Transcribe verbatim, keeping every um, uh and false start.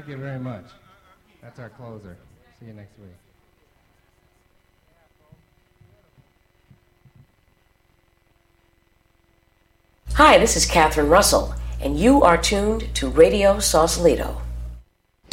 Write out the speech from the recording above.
you very much. That's our closer. See you next week. Hi, this is Catherine Russell, and you are tuned to Radio Sausalito.